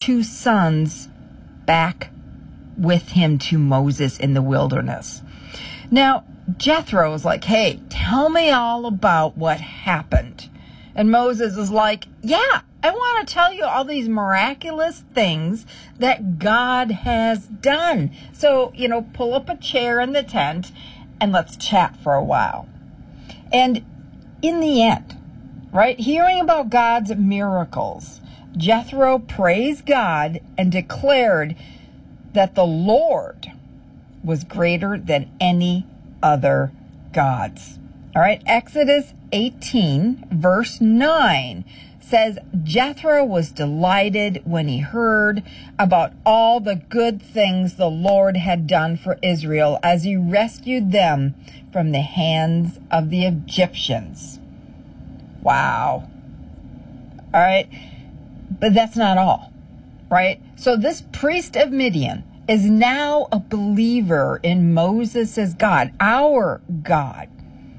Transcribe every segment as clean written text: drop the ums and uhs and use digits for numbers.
two sons back with him to Moses in the wilderness. Now, Jethro is like, hey, tell me all about what happened. And Moses is like, yeah, I want to tell you all these miraculous things that God has done. So, pull up a chair in the tent and let's chat for a while. And in the end, right, hearing about God's miracles, Jethro praised God and declared that the Lord was greater than any other gods. All right, Exodus 18, verse 9 says, Jethro was delighted when he heard about all the good things the Lord had done for Israel as he rescued them from the hands of the Egyptians. Wow. All right, but that's not all, right? So this priest of Midian is now a believer in Moses as God, our God.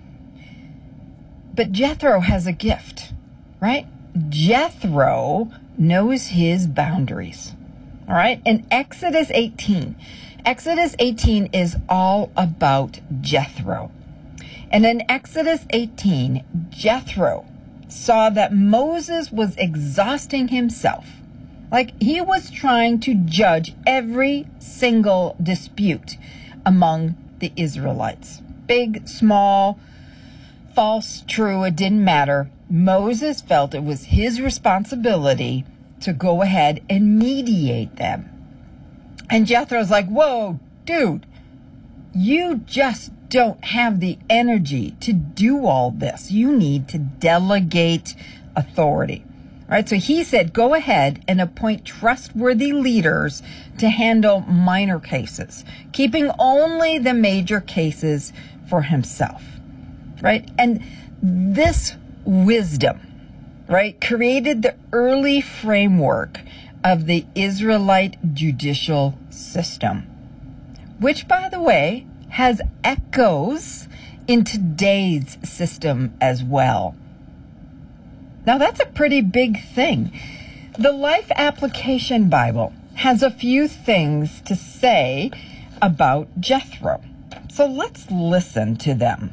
But Jethro has a gift, right? Jethro knows his boundaries, all right? In Exodus 18 is all about Jethro. And in Exodus 18, Jethro saw that Moses was exhausting himself. Like he was trying to judge every single dispute among the Israelites. Big, small, false, true, it didn't matter. Moses felt it was his responsibility to go ahead and mediate them. And Jethro's like, whoa, dude, you just don't have the energy to do all this. You need to delegate authority. All right, so he said, go ahead and appoint trustworthy leaders to handle minor cases, keeping only the major cases for himself, right? And this wisdom, right, created the early framework of the Israelite judicial system, which, by the way, has echoes in today's system as well. Now, that's a pretty big thing. The Life Application Bible has a few things to say about Jethro. So let's listen to them.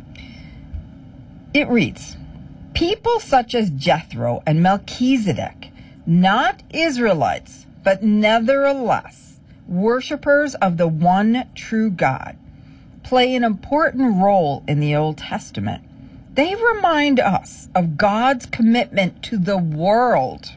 It reads, people such as Jethro and Melchizedek, not Israelites, but nevertheless worshipers of the one true God, play an important role in the Old Testament. They remind us of God's commitment to the world.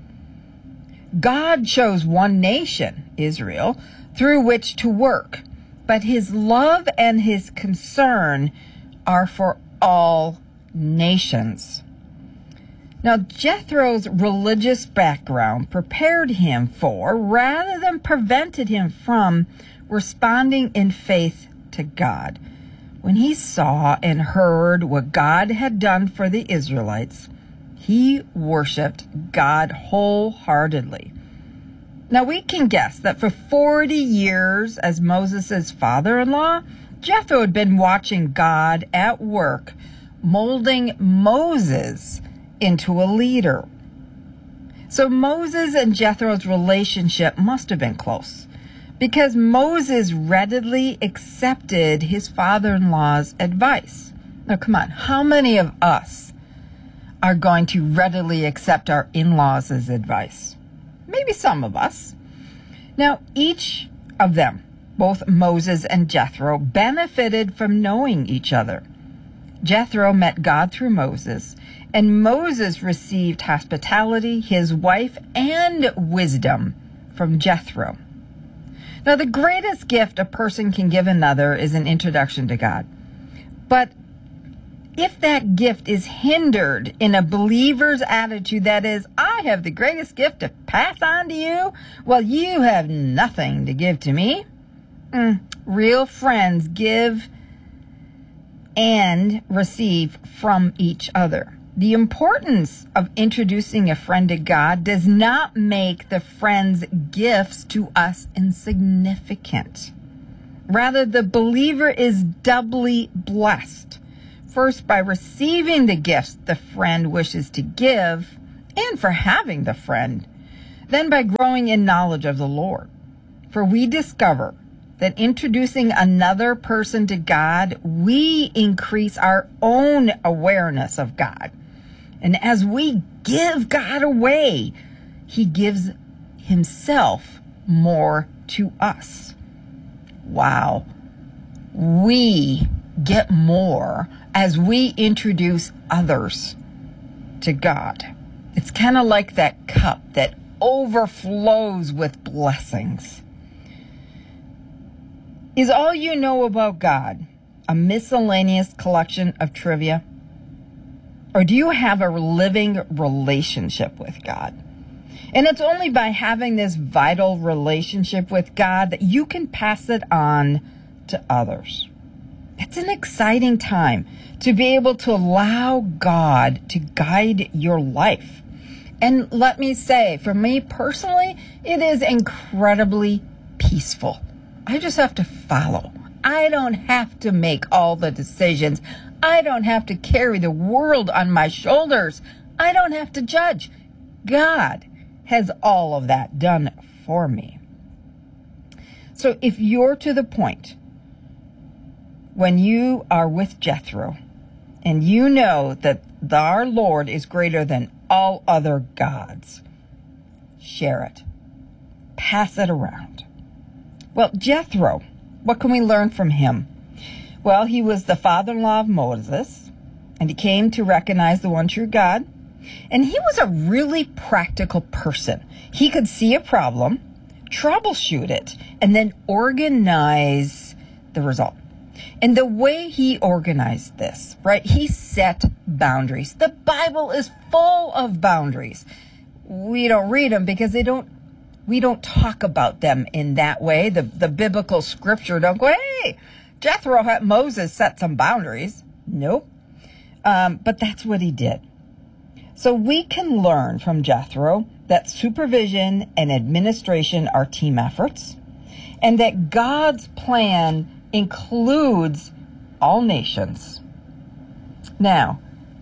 God chose one nation, Israel, through which to work, but his love and his concern are for all nations. Now, Jethro's religious background prepared him for, rather than prevented him from, responding in faith to God. When he saw and heard what God had done for the Israelites, he worshiped God wholeheartedly. Now, we can guess that for 40 years as Moses' father-in-law, Jethro had been watching God at work, molding Moses into a leader. So Moses and Jethro's relationship must have been close, because Moses readily accepted his father-in-law's advice. Now, come on, how many of us are going to readily accept our in-laws' advice? Maybe some of us. Now, each of them, both Moses and Jethro, benefited from knowing each other. Jethro met God through Moses, and Moses received hospitality, his wife, and wisdom from Jethro. Now, the greatest gift a person can give another is an introduction to God. But if that gift is hindered in a believer's attitude, that is, I have the greatest gift to pass on to you, while you have nothing to give to me. Real friends give and receive from each other. The importance of introducing a friend to God does not make the friend's gifts to us insignificant. Rather, the believer is doubly blessed. First, by receiving the gifts the friend wishes to give, and for having the friend. then by growing in knowledge of the Lord. For we discover that introducing another person to God, we increase our own awareness of God. And as we give God away, he gives himself more to us. Wow. We get more as we introduce others to God. It's kind of like that cup that overflows with blessings. Is all you know about God a miscellaneous collection of trivia? Or do you have a living relationship with God? And it's only by having this vital relationship with God that you can pass it on to others. It's an exciting time to be able to allow God to guide your life. And let me say, for me personally, it is incredibly peaceful. I just have to follow. I don't have to make all the decisions. I don't have to carry the world on my shoulders. I don't have to judge. God has all of that done for me. So if you're to the point when you are with Jethro and you know that our Lord is greater than all other gods, share it. Pass it around. Well, Jethro, what can we learn from him? Well, he was the father-in-law of Moses, and he came to recognize the one true God. And he was a really practical person. He could see a problem, troubleshoot it, and then organize the result. And the way he organized this, right, he set boundaries. The Bible is full of boundaries. We don't read them because we don't talk about them in that way. The biblical scripture don't go, hey, Jethro had Moses set some boundaries. Nope. But that's what he did. So we can learn from Jethro that supervision and administration are team efforts, and that God's plan includes all nations. Now,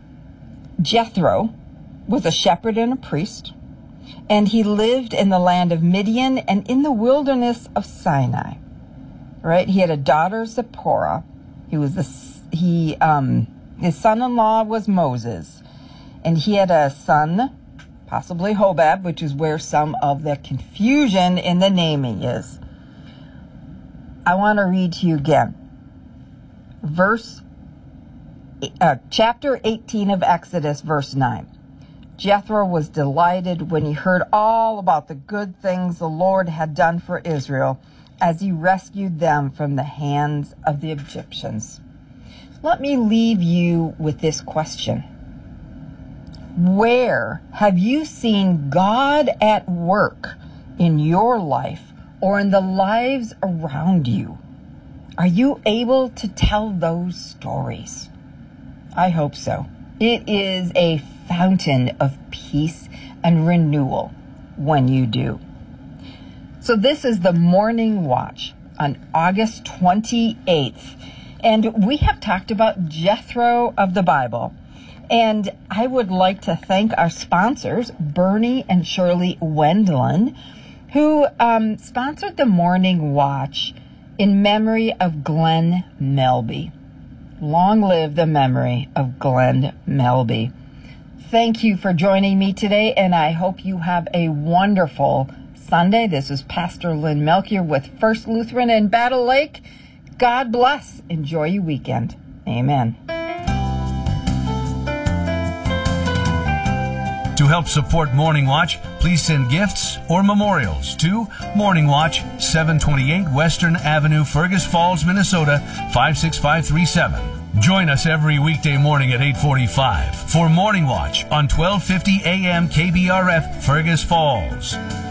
Jethro was a shepherd and a priest, and he lived in the land of Midian and in the wilderness of Sinai. Right? He had a daughter, Zipporah. His son-in-law was Moses. And he had a son, possibly Hobab, which is where some of the confusion in the naming is. I want to read to you again. Chapter 18 of Exodus, verse 9. Jethro was delighted when he heard all about the good things the Lord had done for Israel as he rescued them from the hands of the Egyptians. Let me leave you with this question. Where have you seen God at work in your life or in the lives around you? Are you able to tell those stories? I hope so. It is a fountain of peace and renewal when you do. So this is the Morning Watch on August 28th. And we have talked about Jethro of the Bible. And I would like to thank our sponsors, Bernie and Shirley Wendland, who sponsored the Morning Watch in memory of Glenn Melby. Long live the memory of Glenn Melby. Thank you for joining me today, and I hope you have a wonderful Sunday. This is Pastor Lynn Melchior with First Lutheran in Battle Lake. God bless. Enjoy your weekend. Amen. To help support Morning Watch, please send gifts or memorials to Morning Watch, 728 Western Avenue, Fergus Falls, Minnesota, 56537. Join us every weekday morning at 8:45 for Morning Watch on 1250 AM KBRF, Fergus Falls.